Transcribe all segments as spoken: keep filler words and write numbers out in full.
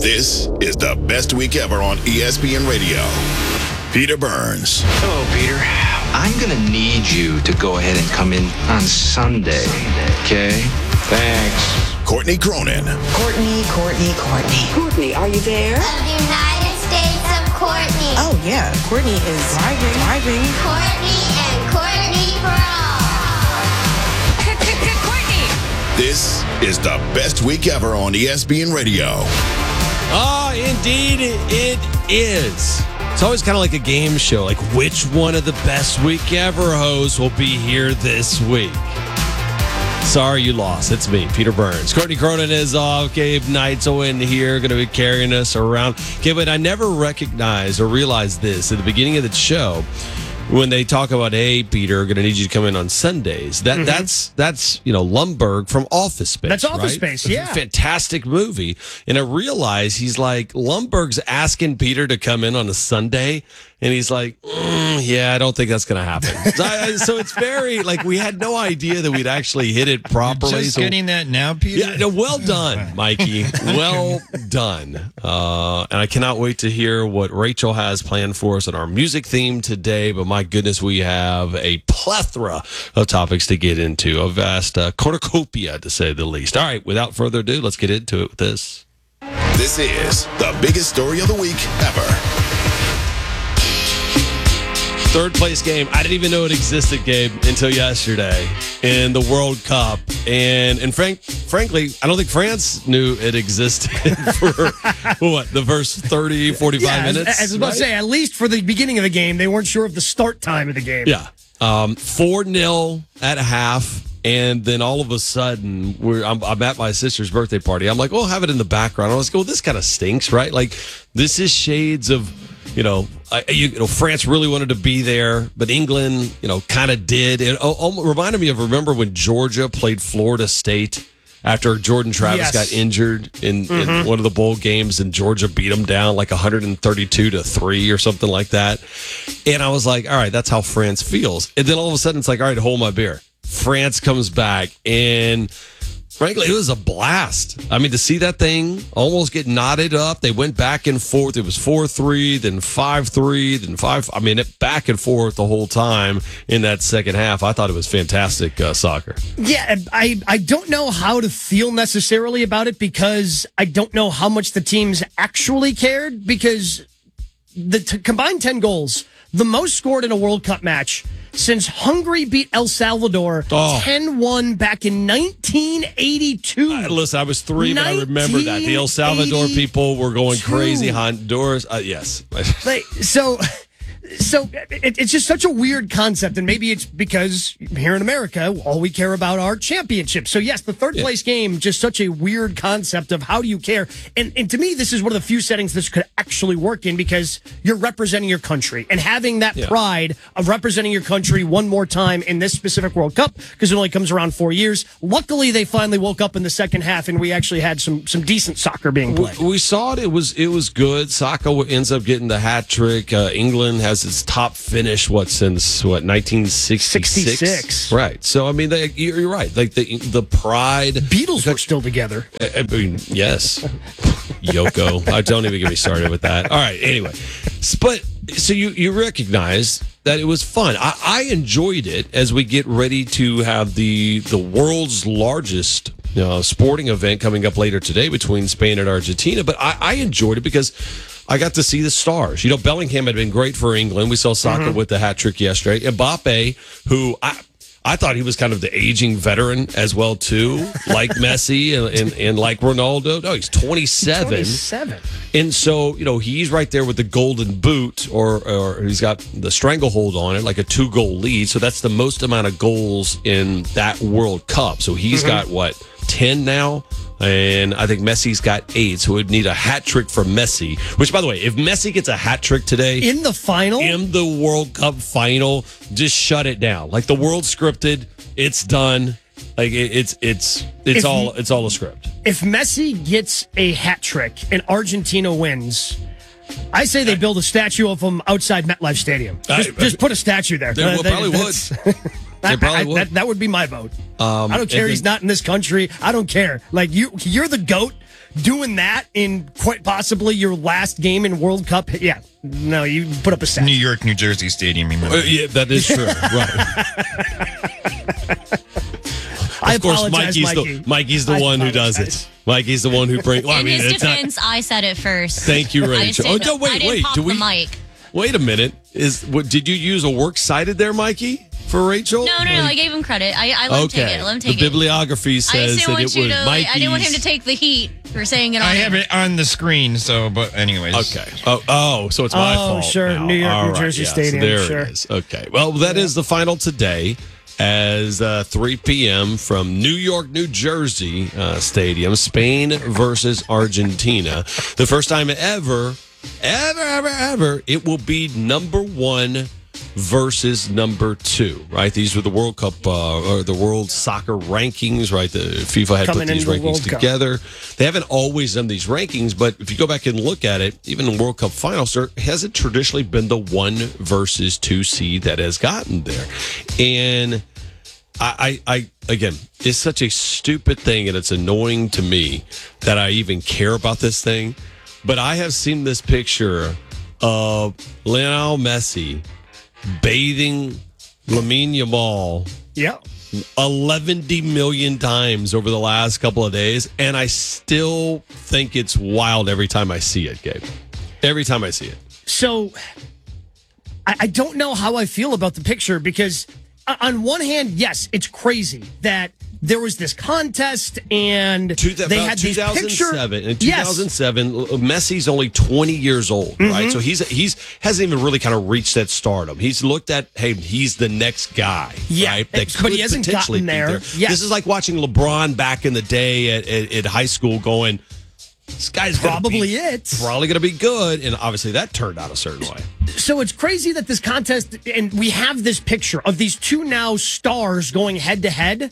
This is the best week ever on E S P N Radio. Peter Burns. Hello, Peter. I'm going to need you to go ahead and come in on Sunday, okay? Thanks. Courtney Cronin. Courtney, Courtney, Courtney. Courtney, are you there? Of the United States of Courtney. Oh, yeah. Courtney is driving. Driving. Courtney and Courtney for all. Courtney! This is the best week ever on E S P N Radio. Oh, indeed it is. It's always kind of like a game show. Like, which one of the best week ever hosts will be here this week? Sorry you lost. It's me, Peter Burns. Courtney Cronin is off. Gabe Neitzel in here, going to be carrying us around. Okay, but I never recognized or realized this at the beginning of the show when they talk about, hey, Peter, going to need you to come in on Sundays. That mm-hmm. that's that's you know Lumbergh from Office Space. That's Office right? Space, yeah. Fantastic movie. And I realized he's like Lumbergh's asking Peter to come in on a Sunday. And he's like, mm, yeah, I don't think that's going to happen. so, I, so it's very, like, we had no idea that we'd actually hit it properly. You're just so, getting that now, Peter? Yeah, no, well done, Mikey. Well done. Uh, and I cannot wait to hear what Rachel has planned for us in our music theme today. But my goodness, we have a plethora of topics to get into, a vast uh, cornucopia, to say the least. All right, without further ado, let's get into it with this. This is the biggest story of the week ever. Third place game. I didn't even know it existed, Gabe, until yesterday in the World Cup. And and frank, frankly, I don't think France knew it existed for, what, the first thirty, forty-five yeah, minutes? As, as I was about right? to say, at least for the beginning of the game, they weren't sure of the start time of the game. Yeah. Um, four nil at half. And then all of a sudden, we're, I'm, I'm at my sister's birthday party. I'm like, oh, have it in the background. I was like, well, this kind of stinks, right? Like, this is shades of, you know, I, you, you know, France really wanted to be there, but England, you know, kind of did. It oh, reminded me of, remember when Georgia played Florida State after Jordan Travis yes. got injured in, mm-hmm. in one of the bowl games, and Georgia beat them down like one thirty-two to three or something like that. And I was like, all right, that's how France feels. And then all of a sudden, it's like, all right, hold my beer. France comes back, and frankly, it was a blast. I mean, to see that thing almost get knotted up. They went back and forth. It was four three, then five three, then five. I mean, it back and forth the whole time in that second half. I thought it was fantastic uh, soccer. Yeah, I, I don't know how to feel necessarily about it because I don't know how much the teams actually cared, because the t- combined ten goals, the most scored in a World Cup match since Hungary beat El Salvador oh. ten one back in nineteen eighty-two. Uh, listen, I was three, but I remember that. The El Salvador people were going crazy. Honduras, uh, yes. like, so... So it, it's just such a weird concept, and maybe it's because here in America, all we care about are championships. So yes, the third yeah. place game, just such a weird concept of how do you care? And and to me, this is one of the few settings this could actually work in, because you're representing your country and having that yeah. pride of representing your country one more time in this specific World Cup, because it only comes around four years. Luckily, they finally woke up in the second half, and we actually had some some decent soccer being played. We, we saw it. It was it was good. Saka ends up getting the hat trick. Uh, England has its top finish, what, since, what, nineteen sixty-six? sixty-six. Right. So, I mean, they, you're right. Like, the the pride. Beatles were still together. I mean, yes. Yoko. I don't even get me started with that. All right. Anyway. But, so you, you recognize that it was fun. I, I enjoyed it as we get ready to have the the world's largest you know, sporting event coming up later today between Spain and Argentina. But I, I enjoyed it because I got to see the stars. You know, Bellingham had been great for England. We saw Saka mm-hmm. with the hat trick yesterday. Mbappe, who I I thought he was kind of the aging veteran as well, too, like Messi and, and, and like Ronaldo. No, he's twenty-seven. twenty-seven. And so, you know, he's right there with the golden boot, or, or he's got the stranglehold on it, like a two-goal lead. So that's the most amount of goals in that World Cup. So he's mm-hmm. got, what, ten now? And I think Messi's got eight, so we'd need a hat trick for Messi. Which, by the way, if Messi gets a hat trick today in the final, in the World Cup final, just shut it down. Like, the world's scripted, it's done. Like it, it's it's it's if, all it's all a script. If Messi gets a hat trick and Argentina wins, I say they build a statue of him outside MetLife Stadium. Just, I, just put a statue there. They uh, they, probably would. They probably I, would. That, that would be my vote. Um, I don't care. then, he's not in this country. I don't care. Like you, you're the GOAT. doing that in quite possibly your last game in World Cup, yeah, no, you put up a set. New York, New Jersey Stadium, remember? Uh, yeah, that is true. Right. I Of course, apologize, Mikey's Mikey. the Mikey's the I one who does apologize. it. Mikey's the one who brings. Well, I In mean, his it's not. defense, I said it first. Thank you, I Rachel. didn't Oh, say no, no. wait, I didn't wait. pop Do we? the mic. Wait a minute. Is what? Did you use a works cited there, Mikey, for Rachel? No, no, no. I gave him credit. I, I let him take Okay. it. Let him The take it. bibliography I says just didn't that want it you was to. Mikey's. I didn't want him to take the heat for saying it. On I air. have it on the screen, so, but anyways. Okay. Oh, oh, so it's my Oh, fault. sure. now. New York, All New right, Jersey yes, Stadium, There sure. it is. Okay. Well, that is the final today. As uh, three p.m. from New York, New Jersey uh, Stadium, Spain versus Argentina. The first time ever, ever, ever, ever, it will be number one versus number two, right? These were the World Cup uh, or the World Soccer rankings, right? The FIFA had Coming put these into the rankings World Cup. together. They haven't always done these rankings, but if you go back and look at it, even in World Cup finals, there hasn't traditionally been the one versus two seed that has gotten there. And I, I, I, again, it's such a stupid thing, and it's annoying to me that I even care about this thing. But I have seen this picture of Lionel Messi bathing Lamine Yamal Yeah. eleven million times over the last couple of days, and I still think it's wild every time I see it, Gabe. Every time I see it. So I, I don't know how I feel about the picture because, uh, on one hand, yes, it's crazy that there was this contest and Two, they about had these two thousand seven. picture. In two thousand seven, Yes. Messi's only twenty years old, Mm-hmm. right? So he's he's hasn't even really kind of reached that stardom. He's looked at, hey, he's the next guy, Yeah, right? but could he hasn't potentially gotten be there. Yes. This is like watching LeBron back in the day at, at, at high school, going, this guy's gonna Probably be, it. probably going to be good, and obviously that turned out a certain way. So it's crazy that this contest, and we have this picture of these two now stars going head to head.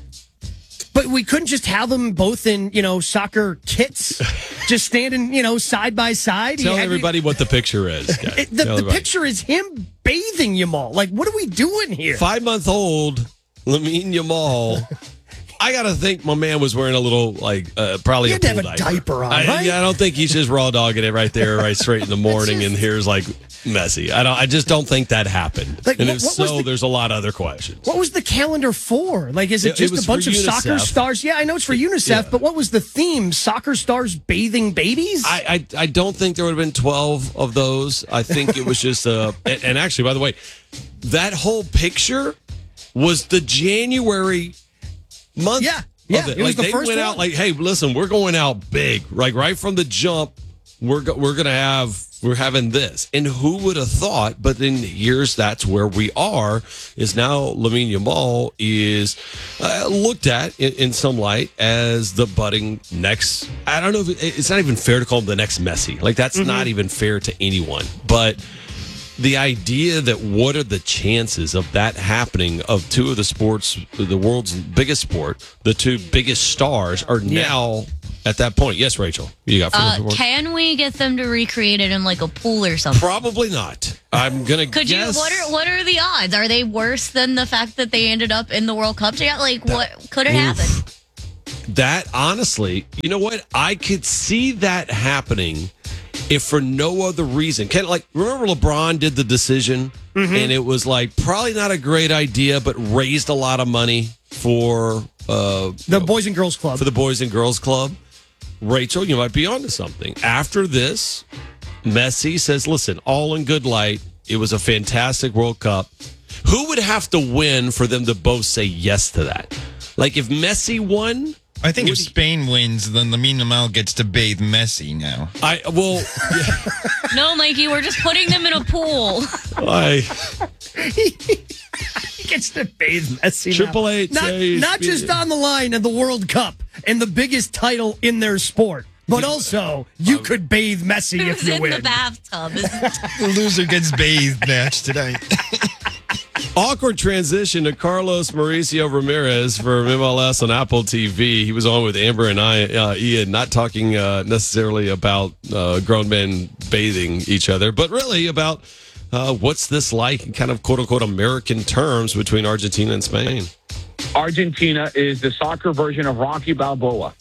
But we couldn't just have them both in, you know, soccer kits, just standing, you know, side by side. He Tell had to- everybody what the picture is. guys. It, the Tell the everybody. picture is him bathing Yamal. Like, what are we doing here? Five month old Lamine Yamal. I gotta think my man was wearing a little like uh, probably He a had to pool have a diaper on, I, right? yeah, I don't think he's just raw dogging it right there, right straight in the morning. And here's like Messi. I don't. I just don't think that happened. Like, and what- if what was so, the- there's a lot of other questions. What was the calendar for? Like, is it It- it just was a bunch for of soccer UNICEF. stars? Yeah, I know it's for UNICEF, Yeah. but what was the theme? Soccer stars bathing babies? I, I I don't think there would have been twelve of those. I think it was just uh and, and actually, by the way, that whole picture was the January month. Yeah, yeah, of it. it was like the they first went one. out like, hey, listen, we're going out big. Like right from the jump, we're go- we're gonna have we're having this. And who would have thought? But in years, that's where we are. Is now Lamine Yamal is uh, looked at in, in some light as the budding next. I don't know if it, it's not even fair to call him the next Messi. Like that's not even fair to anyone. But the idea that what are the chances of that happening of two of the sports, the world's biggest sport, the two biggest stars are now at that point. Yes, Rachel, you got Uh, further? can we get them to recreate it in like a pool or something? Probably not. I'm gonna Could guess. you? What are what are the odds? Are they worse than the fact that they ended up in the World Cup together? Like, what could it happen? That honestly, you know what? I could see that happening if for no other reason. Kind of like remember LeBron did the decision, and it was like probably not a great idea, but raised a lot of money for uh, the Boys and Girls Club. for the Boys and Girls Club. Rachel, you might be onto something. After this, Messi says, "Listen, all in good light. It was a fantastic World Cup." Who would have to win for them to both say yes to that? Like if Messi won. I think if Would he- Spain wins, then Lamine Yamal gets to bathe Messi now. I well, No, Mikey, we're just putting them in a pool. I He gets to bathe Messi. Triple now. H, Not, hey, not speed- just on the line of the World Cup and the biggest title in their sport, but also you could bathe Messi if Who's you in win. the bathtub? Is- The loser gets bathed match tonight. awkward transition to Carlos Mauricio Ramirez for M L S on Apple T V. He was on with Amber and I, uh, Ian, not talking uh, necessarily about uh, grown men bathing each other, but really about uh, what's this like in kind of quote unquote American terms between Argentina and Spain. Argentina is the soccer version of Rocky Balboa.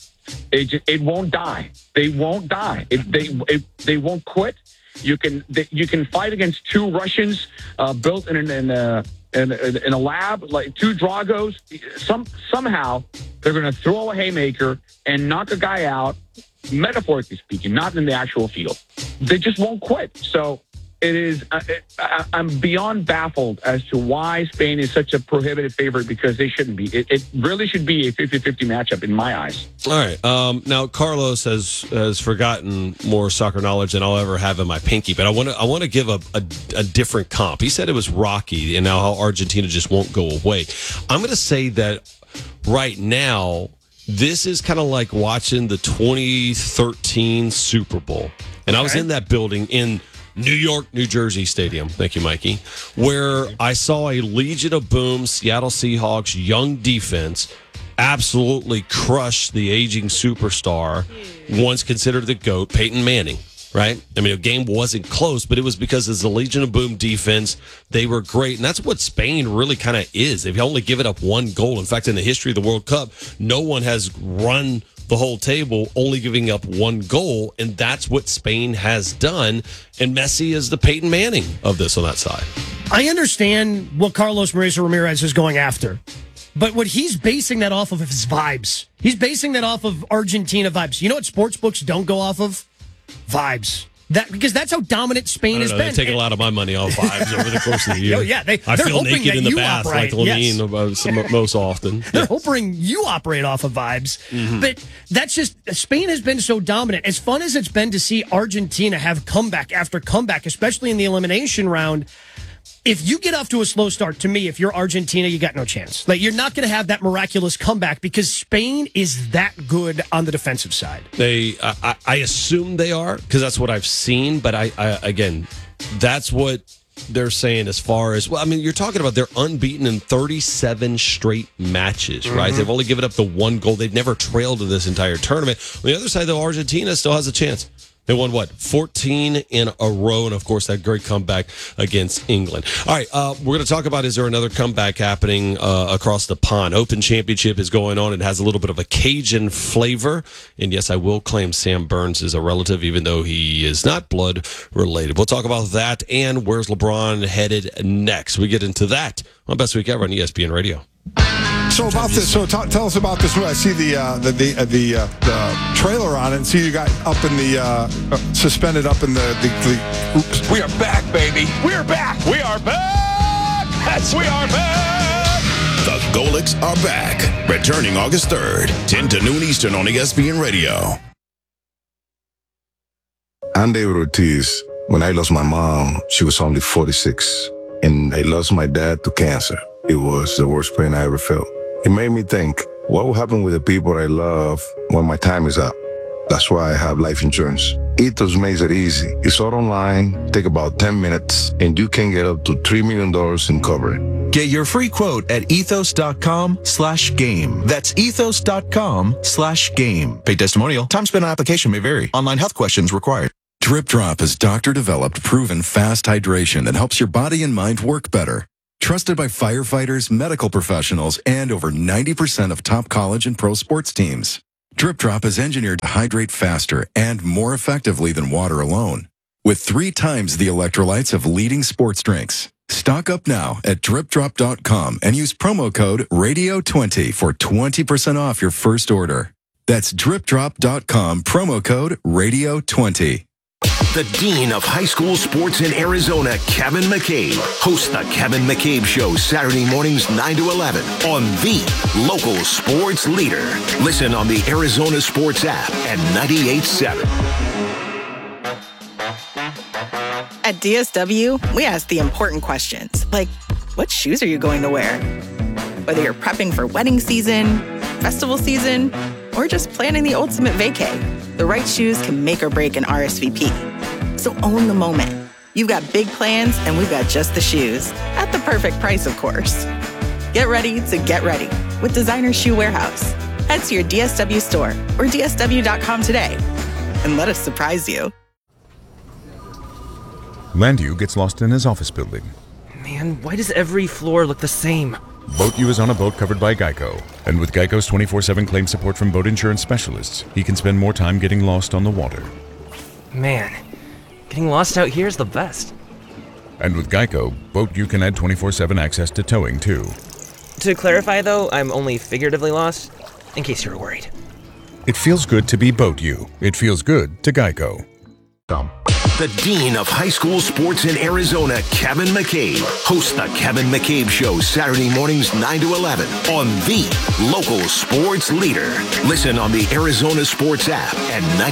It just, it won't die. They won't die. It, they it, they won't quit. You can they, you can fight against two Russians uh, built in in, in, a, in in a lab, like two Dragos. Some somehow they're going to throw a haymaker and knock a guy out, metaphorically speaking, not in the actual field. They just won't quit. So. It is. Uh, it, I, I'm beyond baffled as to why Spain is such a prohibitive favorite, because they shouldn't be. It, it really should be a fifty-fifty matchup in my eyes. All right. Um, now Carlos has has forgotten more soccer knowledge than I'll ever have in my pinky, but I want to I want to give a, a a different comp. He said it was Rocky, and now how Argentina just won't go away. I'm going to say that right now, this is kind of like watching the twenty thirteen Super Bowl, and I was in that building in New York, New Jersey Stadium. Thank you, Mikey. Where I saw a Legion of Boom Seattle Seahawks young defense absolutely crush the aging superstar, once considered the GOAT, Peyton Manning. Right? I mean, the game wasn't close, but it was because as the Legion of Boom defense, they were great. And that's what Spain really kind of is. They've only given up one goal. In fact, in the history of the World Cup, no one has run the whole table, only giving up one goal. And that's what Spain has done. And Messi is the Peyton Manning of this on that side. I understand what Carlos Mauricio Ramirez is going after. But what he's basing that off of is vibes. He's basing that off of Argentina vibes. You know what sports books don't go off of? Vibes. That because that's how dominant Spain has know, been. They're taking a lot of my money off vibes over the course of the year. Oh, yeah, they, I they're feel hoping naked that in the you bath operate. like Lamine Yes. yes. most often. They're hoping you operate off of vibes. Mm-hmm. But that's just, Spain has been so dominant. As fun as it's been to see Argentina have comeback after comeback, especially in the elimination round, if you get off to a slow start, to me, if you're Argentina, you got no chance. Like, you're not going to have that miraculous comeback because Spain is that good on the defensive side. They, I, I assume they are, because that's what I've seen. But I, I, again, that's what they're saying as far as, well, I mean, you're talking about they're unbeaten in thirty-seven straight matches, right? Mm-hmm. They've only given up the one goal. They've never trailed in this entire tournament. On the other side, though, Argentina still has a chance. They won, what, fourteen in a row, and, of course, that great comeback against England. All right, uh, we're going to talk about, is there another comeback happening uh, across the pond? Open Championship is going on. It has a little bit of a Cajun flavor. And, yes, I will claim Sam Burns is a relative, even though he is not blood-related. We'll talk about that and where's LeBron headed next. We get into that on Best Week Ever on E S P N Radio. So about this, so t- tell us about this. I see the uh, the the, uh, the, uh, the trailer on it, and see you got up in the uh, uh, suspended up in the, the, the oops. We are back, baby. We are back. We are back. Yes, we are back. The Golics are back, returning August third, ten to noon Eastern on E S P N Radio. I'm David Ortiz. When I lost my mom, she was only forty-six, and I lost my dad to cancer. It was the worst pain I ever felt. It made me think, what will happen with the people I love when my time is up? That's why I have life insurance. Ethos makes it easy. It's all online, take about ten minutes, and you can get up to three million dollars in coverage. Get your free quote at ethos.com slash game. That's ethos.com slash game. Paid testimonial. Time spent on application may vary. Online health questions required. Drip Drop is doctor-developed, proven fast hydration that helps your body and mind work better. Trusted by firefighters, medical professionals, and over ninety percent of top college and pro sports teams. Drip Drop is engineered to hydrate faster and more effectively than water alone, with three times the electrolytes of leading sports drinks. Stock up now at drip drop dot com and use promo code radio twenty for twenty percent off your first order. That's drip drop dot com, promo code radio twenty. The Dean of High School Sports in Arizona, Kevin McCabe, hosts the Kevin McCabe Show Saturday mornings nine to eleven on the local sports leader. Listen on the Arizona Sports app and ninety-eight point seven. At D S W, we ask the important questions, like, what shoes are you going to wear? Whether you're prepping for wedding season, festival season, or just planning the ultimate vacay, the right shoes can make or break an R S V P. So own the moment. You've got big plans, and we've got just the shoes. At the perfect price, of course. Get ready to get ready with Designer Shoe Warehouse. Head to your D S W store or D S W dot com today and let us surprise you. Landu gets lost in his office building. Man, why does every floor look the same? Boat U is on a boat covered by Geico. And with Geico's twenty-four seven claim support from boat insurance specialists, he can spend more time getting lost on the water. Man, getting lost out here is the best. And with Geico, Boat U can add twenty-four seven access to towing, too. To clarify, though, I'm only figuratively lost, in case you were worried. It feels good to be Boat U. It feels good to Geico. The Dean of High School Sports in Arizona, Kevin McCabe, hosts the Kevin McCabe Show Saturday mornings nine to eleven on the local sports leader. Listen on the Arizona Sports app at